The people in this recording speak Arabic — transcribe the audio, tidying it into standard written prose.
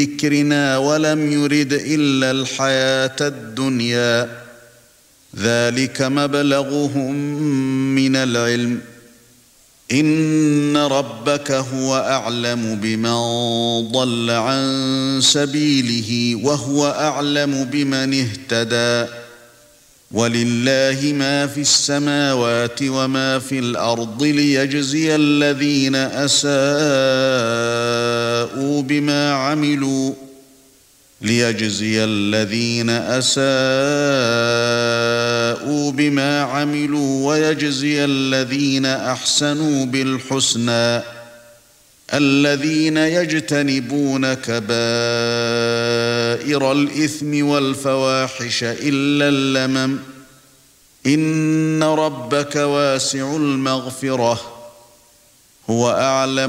ذكرنا ولم يرد إلا الحياة الدنيا ذلك مبلغهم من العلم إن ربك هو أعلم بمن ضل عن سبيله وهو أعلم بمن اهتدى ولله ما في السماوات وما في الأرض ليجزي الذين أساءوا بما عملوا ويجزي الذين أحسنوا بالحسنى الذين يجتنبون كبائر الإثم والفواحش إلا اللمم إن ربك واسع المغفرة هو أعلم